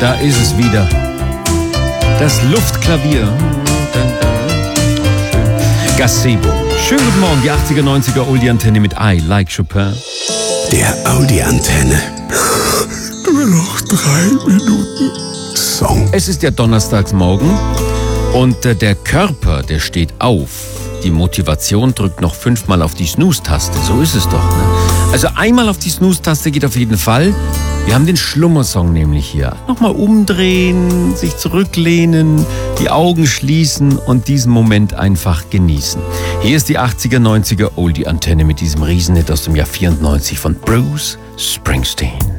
Da ist es wieder. Das Luftklavier. Gazebo. Schönen guten Morgen, die 80er, 90er Oldie-Antenne mit I Like Chopin. Der Audi-Antenne. Nur noch 3 Minuten Song. Es ist ja Donnerstagsmorgen und der Körper, der steht auf. Die Motivation drückt noch 5-mal auf die Snooze-Taste. So ist es doch, ne? Also einmal auf die Snooze-Taste geht auf jeden Fall. Wir haben den Schlummersong nämlich hier. Nochmal umdrehen, sich zurücklehnen, die Augen schließen und diesen Moment einfach genießen. Hier ist die 80er, 90er Oldie-Antenne mit diesem Riesenhit aus dem Jahr 94 von Bruce Springsteen.